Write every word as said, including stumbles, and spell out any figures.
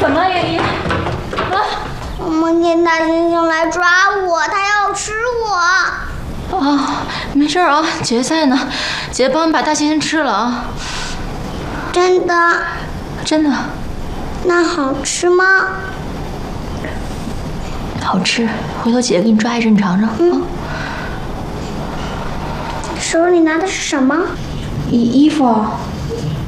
什么了，叶一？啊！ 我梦见大猩猩来抓我，它要吃我。 哦，没事啊，姐在呢，姐帮你把大猩猩吃了啊。 真的？ 真的。 那好吃吗？ 好吃，回头姐给你抓一阵尝尝。嗯。 手里拿的是什么？ 衣衣服。